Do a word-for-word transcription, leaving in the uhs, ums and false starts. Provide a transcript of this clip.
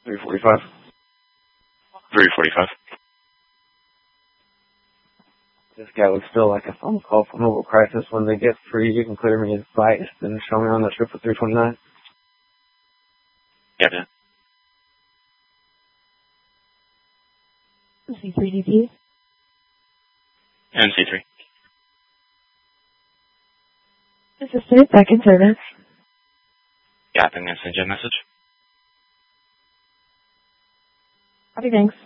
three forty-five. three forty-five. This guy would still like a phone call from Mobile Crisis. When they get free, you can clear me advice and show me on the trip for three twenty-nine. Yeah, man. C three D T. M C three. Assistant, back in service. Yeah, I'm going to send you a message. Copy, thanks.